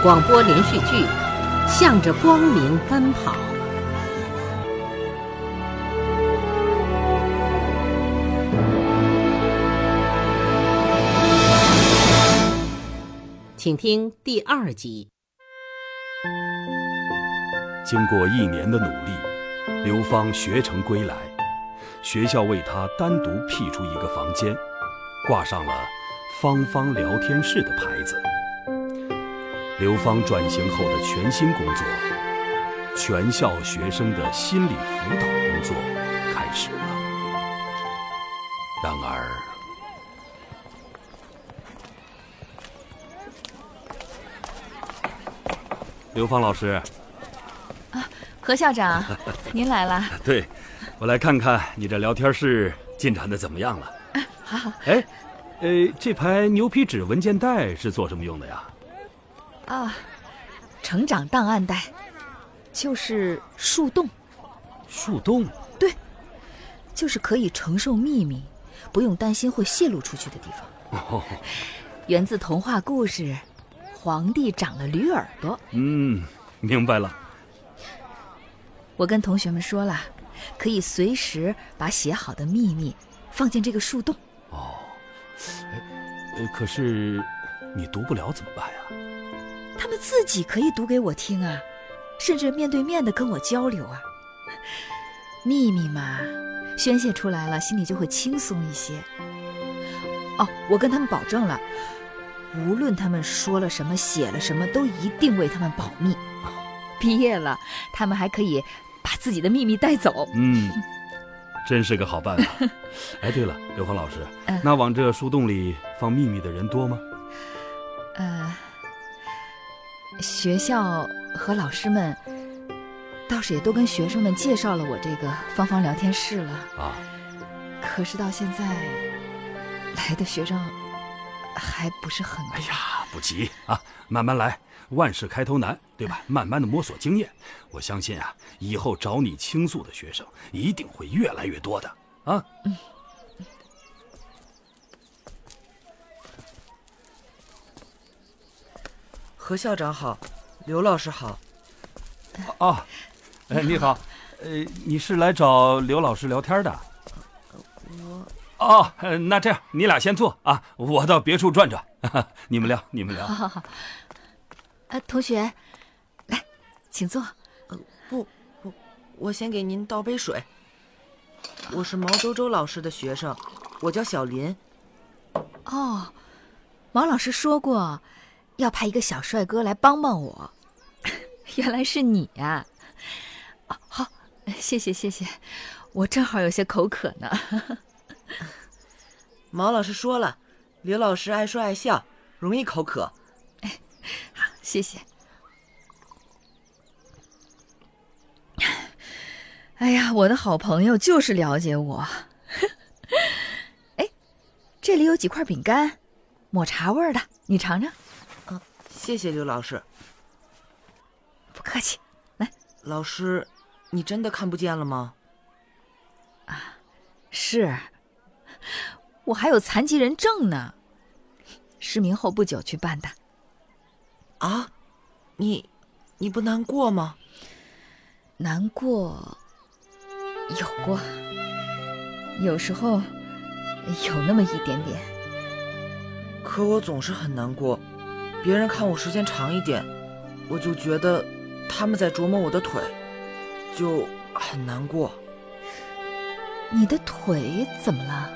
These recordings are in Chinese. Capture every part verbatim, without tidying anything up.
广播连续剧《向着光明奔跑》。请听第二集。 经过一年的努力，刘芳学成归来，学校为她单独辟出一个房间，挂上了芳芳聊天室的牌子。刘芳转型后的全新工作，全校学生的心理辅导工作开始了。然而刘芳老师啊，何校长您来了。 对，我来看看你这聊天室进展的怎么样了。 啊、好好。 哎，呃，这排牛皮纸文件袋是做什么用的呀？ 啊，成长档案袋，就是树洞。 树洞？ 对，就是可以承受秘密，不用担心会泄露出去的地方。哦，源自童话故事皇帝长了驴耳朵。 嗯，明白了。 我跟同学们说了，可以随时把写好的秘密放进这个树洞。 哦，呃，可是你读不了怎么办呀？ 他们自己可以读给我听啊，甚至面对面的跟我交流啊。秘密嘛，宣泄出来了，心里就会轻松一些。哦，我跟他们保证了，无论他们说了什么写了什么，都一定为他们保密。毕业了，他们还可以把自己的秘密带走。 嗯，真是个好办法。哎，对了，刘芳老师、嗯、那往这树洞里放秘密的人多吗？ 呃，学校和老师们倒是也都跟学生们介绍了我这个芳芳聊天室了啊。可是到现在来的学生还不是很多。 哎呀，不急啊，慢慢来，万事开头难，对吧？慢慢的摸索经验，我相信啊，以后找你倾诉的学生一定会越来越多的啊。嗯。 何校长好，刘老师好。 哦，哎，你好，呃，你是来找刘老师聊天的？ 我。 哦，那这样你俩先坐啊，我到别处转转，你们聊，你们聊。 好好好。呃，同学，来，请坐。 呃，不不，我先给您倒杯水。我是毛周周老师的学生，我叫小林。 哦，毛老师说过要派一个小帅哥来帮帮我。原来是你呀、啊！哦，好，谢谢谢谢，我正好有些口渴呢。 毛老师说了，刘老师爱说爱笑，容易口渴。 哎，好，谢谢。哎呀，我的好朋友就是了解我。哎，这里有几块饼干，抹茶味的，你尝尝。 嗯，谢谢刘老师。 不客气，来。 老师，你真的看不见了吗？ 啊，是，我还有残疾人证呢，失明后不久去办的。 啊，你，你不难过吗？ 难过，有过，有时候有那么一点点。 可我总是很难过，别人看我时间长一点，我就觉得他们在琢磨我的腿，就很难过。 你的腿怎么了？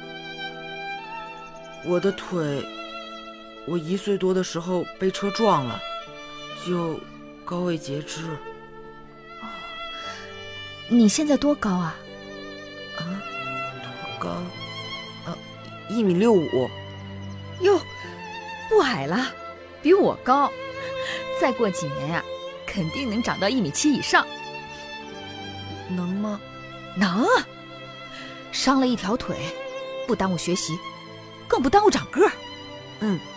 我的腿，我一岁多的时候被车撞了，就高位截肢。 哦，你现在多高啊？ 啊，多高？啊，一米六五。 哟，不矮了，比我高。再过几年呀、啊，肯定能长到一米七以上。 能吗？ 能。伤了一条腿，不耽误学习，更不耽误长个儿。 嗯。